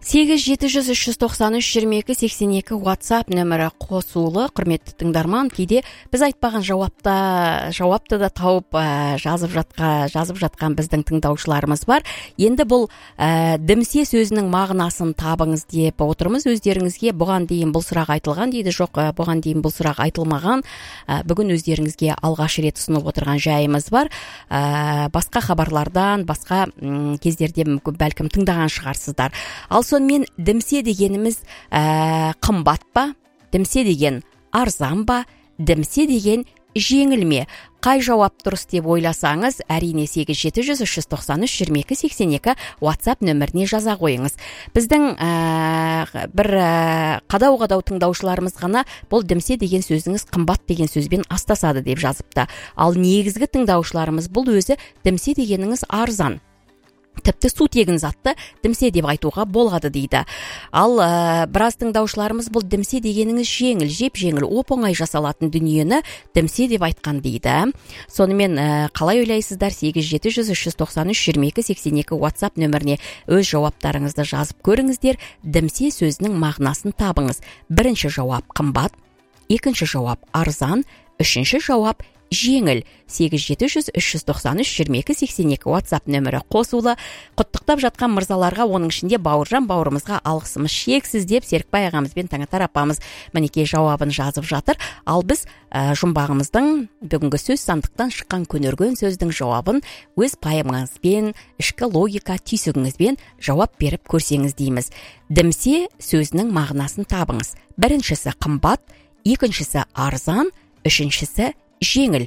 8-700-393-22-82 WhatsApp нөмірі қосулы. Құрметті тыңдарман, кейде біз айтпаған жауапты да тауып жазып жатқан біздің тыңдаушыларымыз бар. Енді бұл дімсе сөзінің мағынасын табыңыз деп отырмыз. Өздеріңізге бұған дейін бұл сұрақ айтылған дейді, жоқ, бұған дейін бұл сұрақ айтылмаған. Бүгін өздеріңізге алғаш рет ұсынып отырған жайымыз бар. Басқа хабарлардан, басқа кездерде бәлкім тыңдаған шығарсыздар. Ал сонымен дімсе дегеніміз қымбат па? Дімсе деген арзан ба? Дімсе деген жеңіл ме? Қай жауап дұрыс деп ойласаңыз, әрине 8-700-393-22-82 WhatsApp нөміріне жаза қойыңыз. Біздің бір қадау тыңдаушыларымыз ғана бұл дімсе деген сөзіңіз қымбат деген сөзбен астасады деп жазыпты. Ал негізгі тыңдаушыларымыз бұл өзі дімсе дегеніңіз арзан. Тіпті су тегін затты дімсе деп айтуға болады дейді. Ал біраз тыңдаушыларымыз бұл дімсе дегеніңіз жеңіл, жеп-жеңіл, оп-оңай жасалатын дүниені дімсе деп айтқан дейді. Сонымен қалай ойлайсыздар? 8-700-393-22-82 WhatsApp нөміріне өз жауаптарыңызды жазып көріңіздер. Дімсе сөзінің мағынасын табыңыз. Бірінші жауап қымбат, екінші жауап арзан, үшінші жауап жеңіл. 8-700-393-22-82 WhatsApp нөмірі қосулы. Құттықтап жатқан мырзаларға, оның ішінде Бауыржан бауырымызға алғысымыз шексіз деп Серікбай ағамыз бен Таңатар апамыз мінекей жауабын жазып жатыр. Ал біз жұмбағымыздың бүгінгі сөз сандықтан шыққан көнерген сөздің жауабын өз пайымыңызбен, ішкі логика түйсігіңізбен жауап беріп көрсеңіз дейміз. Дімсе сөзінің мағынасын табыңыз. Біріншісі қымбат, екіншісі арзан, үшіншісі жеңіл.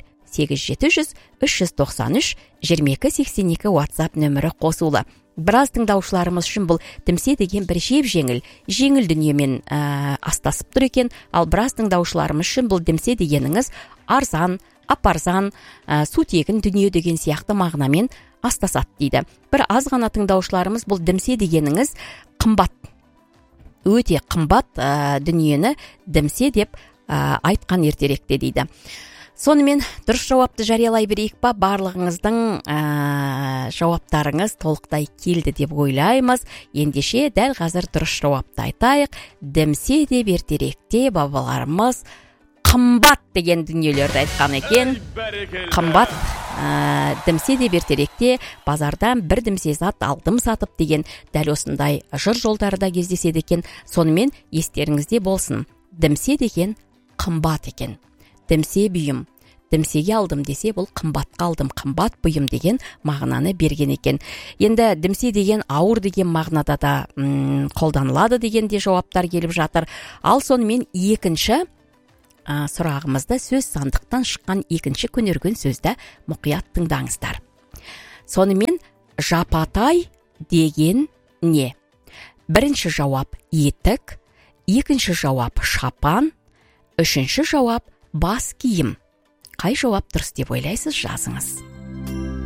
8-700-393-22-82 WhatsApp нөмірі қосулы. Біраз тыңдаушыларымыз үшін бұл дімсе деген бір жеңіл дүниемен астасып тұр екен. Ал біраз тыңдаушыларымыз үшін бұл дімсе дегеніңіз арзан, ап-арзан, су тегін дүние деген сияқты мағынамен астасады дейді. Бір аз ғана тыңдаушыларымыз бұл дімсе дегеніңіз қымбат, өте қымбат дүниені дімсе деп айтқан ертеректе дейді. Сонымен дұрыс жауапты жариялай берейік па? Барлығыңыздың жауаптарыңыз толықтай келді деп ойлаймыз. Ендеше дәл қазір дұрыс жауапты айтайық. Дімсе деп ертеректе бабаларымыз қымбат деген дүниелерді айтқан екен. Қымбат, дімсе деп ертеректе базардан бір дімсе зат алдым сатып деген дәл осындай жыр жолдары да кездеседі екен. Сонымен естеріңізде болсын. Дімсе деген қымбат екен. Дімсе бұйым, дімсеге алдым десе, бұл қымбатқа алдым, қымбат бұйым деген мағынаны берген екен. Енді дімсе деген ауыр деген мағынада да қолданылады деген де жауаптар келіп жатыр. Ал сонымен екінші сұрағымызда сөз сандықтан шыққан екінші көнерген сөзді мұқият тыңдаңыздар. Сонымен жапатай деген не? Бірінші жауап етік, екінші жауап шапан, үшінші жауап бас киім. Қай жауап дұрыс деп ойлайсыз? Жазыңыз.